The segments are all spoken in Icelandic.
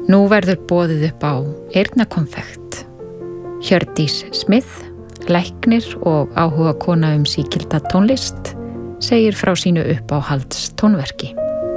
Nú verður boðið upp á eyrnakonfekt. Hjördís Smith, læknir og áhuga kona sígilda tónlist, segir frá sínu uppáhalds tónverki.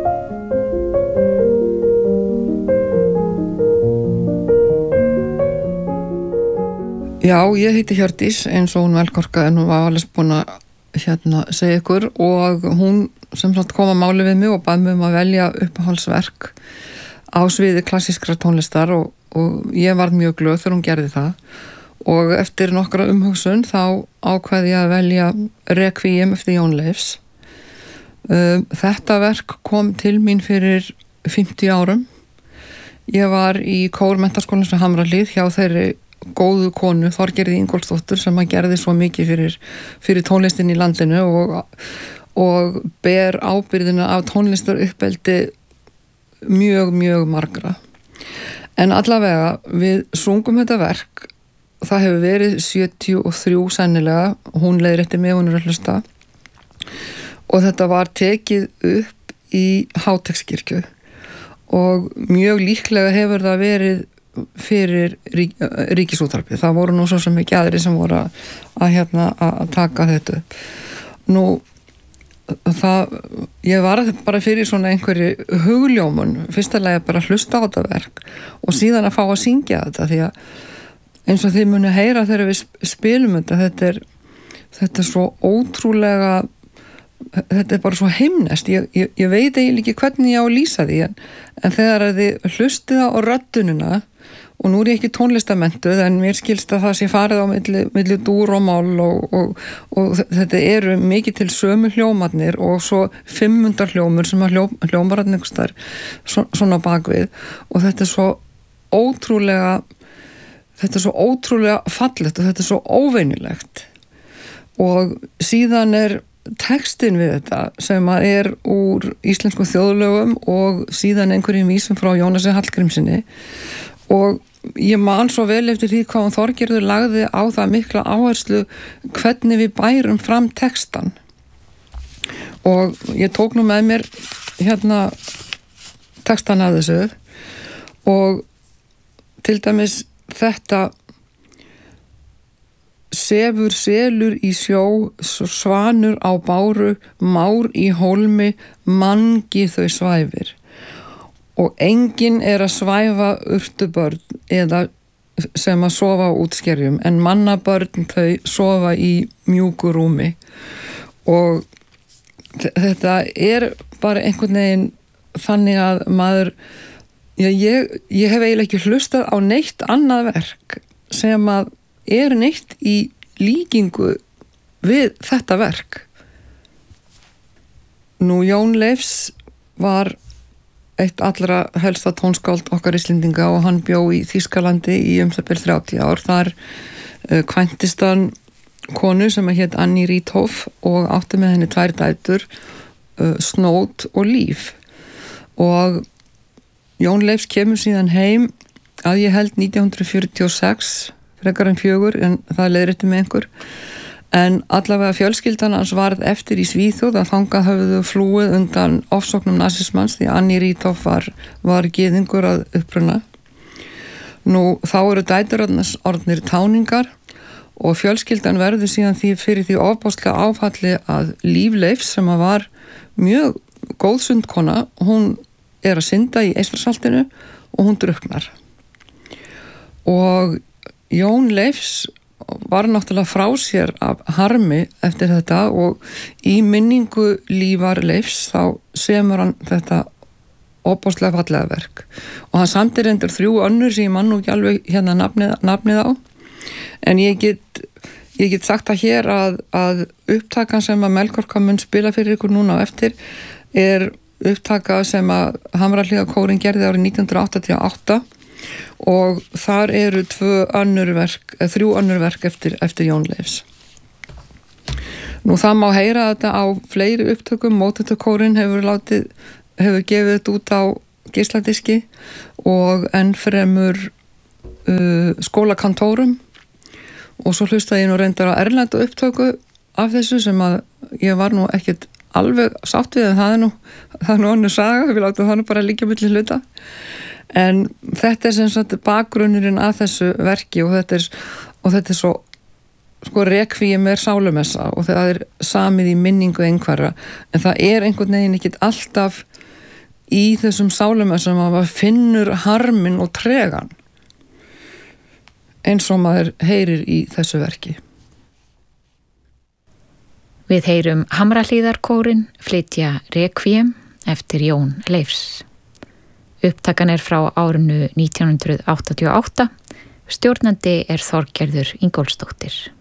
Já, ég heiti Hjördís eins og hún Melkorka en hún var alveg búin að segja ykkur og hún sem sagt kom að máli við mig og bað mig að velja uppáhaldsverk á sviði klassískrar tónlistar og ég varð mjög glöð þegar hún gerði það og eftir nokkra umhugsun þá ákveði ég að velja Requiem eftir Jón Leifs. Þetta verk kom til mín fyrir 50 árum. Ég var í kórmenntaskólans við Hamrahlíð hjá þeirri góðu konu Þorgerði Ingólfsdóttur sem að gerði svo mikið fyrir tónlistin í landinu og ber ábyrgðina af tónlistaruppeldi mjög margra. En allavega við sungum þetta verk, það hefur verið 73 sennilega, hún leiðrétti mig, hún að hlusta og þetta var tekið upp í Háteigskirkju og mjög líklega hefur það verið fyrir Ríkisútvarpið. Það voru nú svo sem ekki aðri sem voru að taka þetta upp. Nú, ég var bara fyrir svona einhverju hugljómun, fyrsta lagi bara að hlusta á þetta verk og síðan að fá að syngja þetta því að eins og þið munu heyra þegar við spilum þetta er svo ótrúlega, þetta er bara svo heimnest, ég veit eiginlega ekki hvernig ég á að lýsa því en þegar þið hlustið á röddunina og nú er ég ekki tónlistamentuð en mér skilst að það sé farið á milli dúr og mál og þetta eru mikið til sömu hljómarnir og svo 500 hljómur sem að hljómar að nefnstar svona bakvið og þetta er svo ótrúlega fallegt og þetta er svo óvenjulegt og síðan er textin við þetta sem að er úr íslensku þjóðlögum og síðan einhverjum vísum frá Jónasi Hallgrímssyni og ég man svo vel eftir því hvað Þorgerður lagði á það mikla áherslu hvernig við bærum fram textan og ég tók nú með mér textan af þessu og til dæmis þetta sefur selur í sjó, svanur á báru, már í hólmi, mangi þau svæfir. Og enginn er að svæfa urtubörn eða sem að sofa á útskerjum, en mannabörn þau sofa í mjúku rúmi. Og þetta er bara einhvern veginn þannig að maður, ég hef eiginlega ekki hlustað á neitt annað verk sem að er neitt í líkingu við þetta verk. Nú, Jón Leifs var eitt allra helsta tónskáld okkar Íslendinga og hann bjó í Þýskalandi í það bil 30 ár. Þar kvæntist hann konu sem hét Annie Riethof og átti með henni 2 dætur, Snót og Líf. Og Jón Leifs kemur síðan heim að ég held 1946 frekar en 4, en það leiðrétti með einhver. En allavega fjölskyldan hans varð eftir í Svíþjóð að þangað höfðu flúið undan ofsóknum nasismans því Annie Riethof var gyðingur að uppruna. Nú, þá eru dæturarnas orðnir táningar og fjölskyldan verður síðan fyrir því ofboðslega áfalli að Líf Leifs sem að var mjög góð sundkona, hún er að synda í Eystrasaltinu og hún drukknar. Og Jón Leifs var náttúrulega frá sér af harmi eftir þetta og í minningu Lífar Leifs þá semur hann þetta ofboðslega fallega verk og hann samtir endur 3 önnur sem ég man nú ekki alveg nafnið á en ég get sagt það hér að upptakan sem að Melkorka mun spila fyrir ykkur núna á eftir er upptaka sem að Hamrahlíðarkórinn gerði árið 1988 og þar eru 3 önnur verk eftir Jón Leifs. Nú það má heyra þetta á fleiri upptökum, Mótettukórinn hefur gefið þetta út á geisladiski og enn fremur skólakantórum og svo hlustaði ég nú reyndar á erlendu upptöku af þessu sem að ég var nú ekkert alveg sátt við en það er nú önnur saga, við látum það nú bara liggja milli hluta. En þetta sem sagt bakgrunnurinn að þessu verki og þetta er svo sko rekvíum sálumessa og það samið í minningu einhverra, en það einhvern veginn ekkit alltaf í þessum sálumessum að maður finnur harminn og tregan eins og maður heyrir í þessu verki. Við heyrum Hamrahlíðarkórinn flytja Rekviem eftir Jón Leifs. Upptakan frá árinu 1988, stjórnandi Þorgerður Ingólfsdóttir.